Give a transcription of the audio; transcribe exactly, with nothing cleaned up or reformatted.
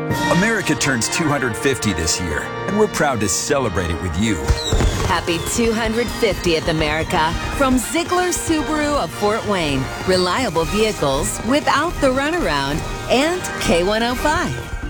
America turns two hundred fifty this year, and we're proud to celebrate it with you. Happy two hundred fiftieth, America, from Ziegler Subaru of Fort Wayne. Reliable vehicles without the runaround and K one oh five.